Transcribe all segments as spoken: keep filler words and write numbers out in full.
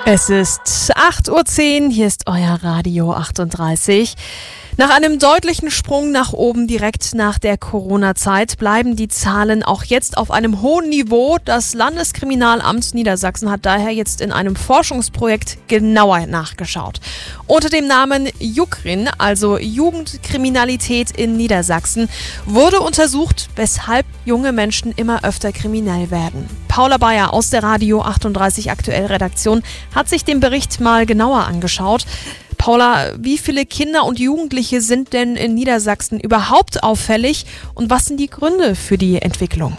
Es ist acht Uhr zehn, hier ist euer Radio achtunddreißig. Nach einem deutlichen Sprung nach oben direkt nach der Corona-Zeit bleiben die Zahlen auch jetzt auf einem hohen Niveau. Das Landeskriminalamt Niedersachsen hat daher jetzt in einem Forschungsprojekt genauer nachgeschaut. Unter dem Namen JUKRIN, also Jugendkriminalität in Niedersachsen, wurde untersucht, weshalb junge Menschen immer öfter kriminell werden. Paula Bayer aus der Radio achtunddreißig Aktuell Redaktion hat sich den Bericht mal genauer angeschaut. Paula, wie viele Kinder und Jugendliche sind denn in Niedersachsen überhaupt auffällig und was sind die Gründe für die Entwicklung?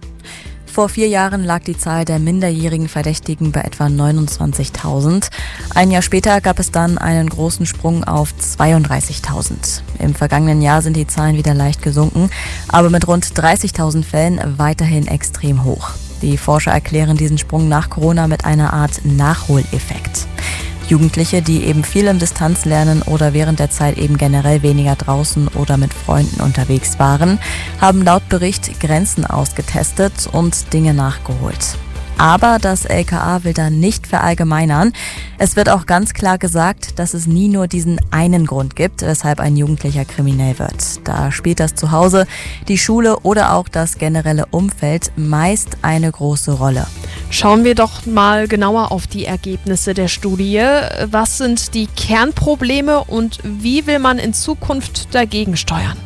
Vor vier Jahren lag die Zahl der minderjährigen Verdächtigen bei etwa neunundzwanzigtausend. Ein Jahr später gab es dann einen großen Sprung auf zweiunddreißigtausend. Im vergangenen Jahr sind die Zahlen wieder leicht gesunken, aber mit rund dreißigtausend Fällen weiterhin extrem hoch. Die Forscher erklären diesen Sprung nach Corona mit einer Art Nachholeffekt. Jugendliche, die eben viel im Distanzlernen oder während der Zeit eben generell weniger draußen oder mit Freunden unterwegs waren, haben laut Bericht Grenzen ausgetestet und Dinge nachgeholt. Aber das L K A will da nicht verallgemeinern. Es wird auch ganz klar gesagt, dass es nie nur diesen einen Grund gibt, weshalb ein Jugendlicher kriminell wird. Da spielt das Zuhause, die Schule oder auch das generelle Umfeld meist eine große Rolle. Schauen wir doch mal genauer auf die Ergebnisse der Studie. Was sind die Kernprobleme und wie will man in Zukunft dagegen steuern?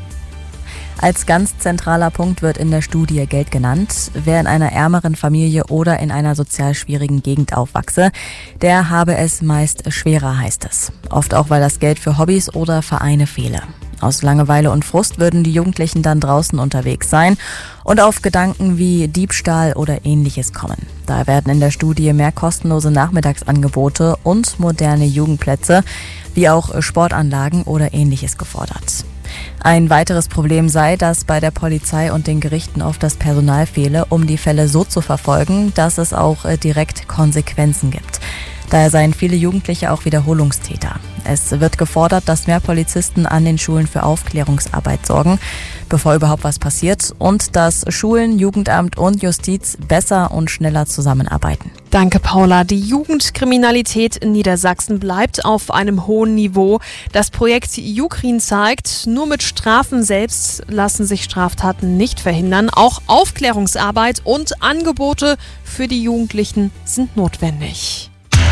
Als ganz zentraler Punkt wird in der Studie Geld genannt. Wer in einer ärmeren Familie oder in einer sozial schwierigen Gegend aufwachse, der habe es meist schwerer, heißt es. Oft auch, weil das Geld für Hobbys oder Vereine fehle. Aus Langeweile und Frust würden die Jugendlichen dann draußen unterwegs sein und auf Gedanken wie Diebstahl oder Ähnliches kommen. Da werden in der Studie mehr kostenlose Nachmittagsangebote und moderne Jugendplätze wie auch Sportanlagen oder Ähnliches gefordert. Ein weiteres Problem sei, dass bei der Polizei und den Gerichten oft das Personal fehle, um die Fälle so zu verfolgen, dass es auch direkt Konsequenzen gibt. Daher seien viele Jugendliche auch Wiederholungstäter. Es wird gefordert, dass mehr Polizisten an den Schulen für Aufklärungsarbeit sorgen, bevor überhaupt was passiert, und dass Schulen, Jugendamt und Justiz besser und schneller zusammenarbeiten. Danke, Paula. Die Jugendkriminalität in Niedersachsen bleibt auf einem hohen Niveau. Das Projekt JUKRIN zeigt, nur mit Strafen selbst lassen sich Straftaten nicht verhindern. Auch Aufklärungsarbeit und Angebote für die Jugendlichen sind notwendig.